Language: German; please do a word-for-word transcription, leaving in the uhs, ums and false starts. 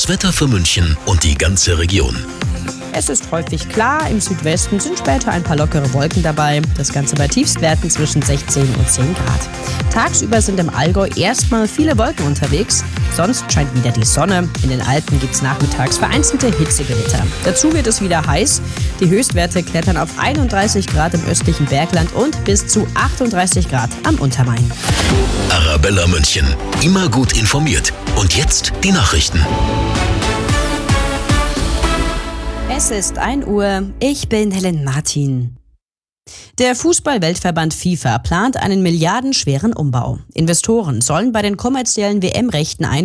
Das Wetter für München und die ganze Region. Es ist häufig klar, im Südwesten sind später ein paar lockere Wolken dabei. Das Ganze bei Tiefstwerten zwischen sechzehn und zehn Grad. Tagsüber sind im Allgäu erstmal viele Wolken unterwegs. Sonst scheint wieder die Sonne. In den Alpen gibt es nachmittags vereinzelte Hitzegewitter. Dazu wird es wieder heiß. Die Höchstwerte klettern auf einunddreißig Grad im östlichen Bergland und bis zu achtunddreißig Grad am Untermain. Arabella München. Immer gut informiert. Und jetzt die Nachrichten. Es ist ein Uhr. Ich bin Helen Martin. Der Fußball-Weltverband FIFA plant einen milliardenschweren Umbau. Investoren sollen bei den kommerziellen W M-Rechten ein